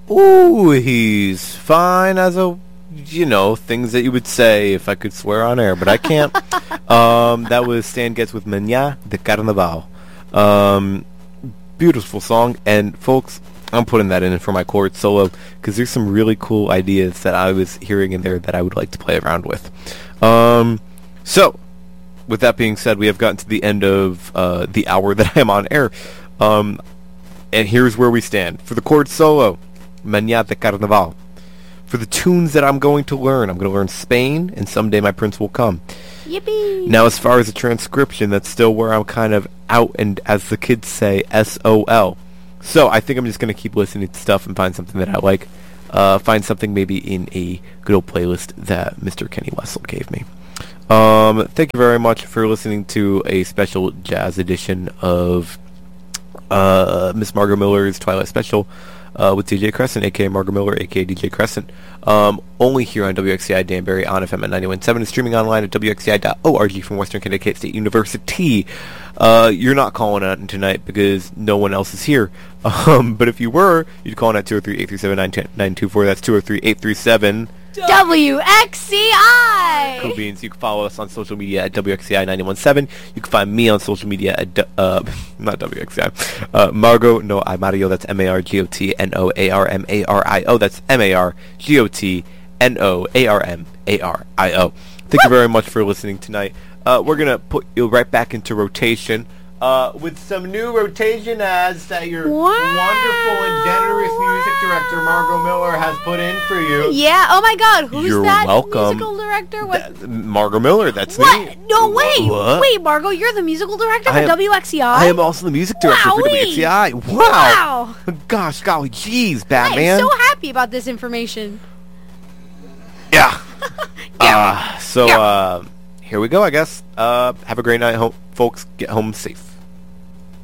Ooh, he's fine as a, things that you would say if I could swear on air, but I can't. That was Stan Getz with Mañana de Carnaval. Beautiful song, and folks, I'm putting that in for my chord solo because there's some really cool ideas that I was hearing in there that I would like to play around with. So, with that being said, we have gotten to the end of the hour that I am on air. And here's where we stand. For the chord solo, Mañana de Carnaval. For the tunes that I'm going to learn Spain, and Someday My Prince Will Come. Yippee! Now, as far as the transcription, that's still where I'm kind of out, and as the kids say, SOL. So, I think I'm just going to keep listening to stuff and find something that I like. Find something maybe in a good old playlist that Mr. Kenny Wessel gave me. Thank you very much for listening to a special jazz edition of Miss Margot Miller's Twilight Special with DJ Crescent, a.k.a. Margot Miller, a.k.a. DJ Crescent. Only here on WXCI Danbury on FM at 91.7 and streaming online at WXCI.org from Western Connecticut State University. You're not calling out tonight because no one else is here. But if you were, you'd call in at 203-837-9924. That's 203-837... WXCI! Cool beans. You can follow us on social media at WXCI 917. You can find me on social media at not WXCI. Margo no Mario. That's MARGOTNOARMARIO. That's MARGOTNOARMARIO. Thank you very much for listening tonight. We're gonna put you right back into rotation. With some new rotation ads that your wonderful and generous music director Margot Miller has put in for you. Yeah, oh my god, who's You're that welcome. musical director? What? Margot Miller, that's What? me. No, wait! What? Wait, Margot, you're the musical director for WXCI? I am also the music director for Wowee. WXCI. Wow! Gosh, golly, jeez, Batman. I'm so happy about this information. Yeah. Here we go, I guess. Have a great night, folks. Get home safe.